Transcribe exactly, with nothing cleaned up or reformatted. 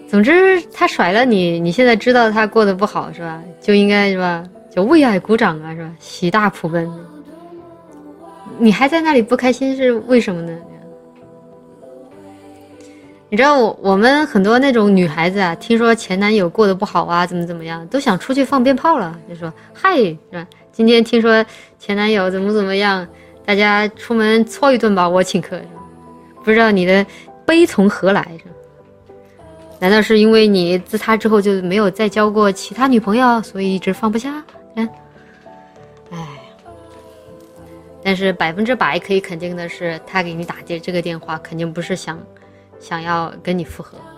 总之他甩了你，你现在知道他过得不好是吧？就应该是吧？就为爱鼓掌啊是吧？喜大普奔。你还在那里不开心是为什么呢？你知道我我们很多那种女孩子啊，听说前男友过得不好啊，怎么怎么样，都想出去放鞭炮了，就说嗨是吧？今天听说前男友怎么怎么样，大家出门搓一顿吧，我请客是吧？不知道你的悲从何来是吧？难道是因为你自他之后就没有再交过其他女朋友，所以一直放不下？嗯，哎，但是百分之百可以肯定的是，他给你打这这个电话，肯定不是想想要跟你复合。